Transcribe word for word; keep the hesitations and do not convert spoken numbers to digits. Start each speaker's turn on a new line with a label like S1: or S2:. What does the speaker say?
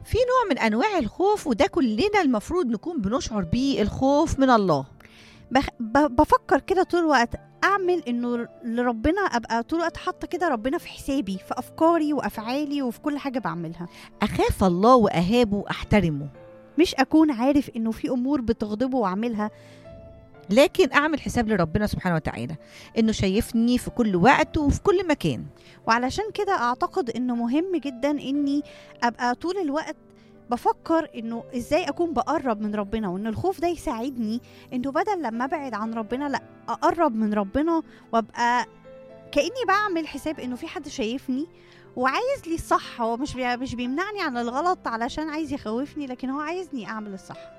S1: في نوع من أنواع الخوف وده كلنا المفروض نكون بنشعر بيه، الخوف من الله.
S2: بخ... ب... بفكر كده طول الوقت اعمل انه لربنا، ابقى طول الوقت حاطه كده ربنا في حسابي، في افكاري وافعالي وفي كل حاجه بعملها.
S1: أخاف الله وأهابه أحترمه،
S2: مش اكون عارف انه في امور بتغضبه واعملها،
S1: لكن أعمل حساب لربنا سبحانه وتعالى إنه شايفني في كل وقت وفي كل مكان.
S2: وعلشان كده اعتقد انه مهم جدا اني ابقى طول الوقت بفكر انه ازاي اكون بقرب من ربنا، وان الخوف ده يساعدني انه بدل لما ابعد عن ربنا لا اقرب من ربنا، وابقى كأني بعمل حساب انه في حد شايفني وعايز لي الصح. هو مش بي... مش بيمنعني عن الغلط علشان عايز يخوفني، لكن هو عايزني اعمل الصح.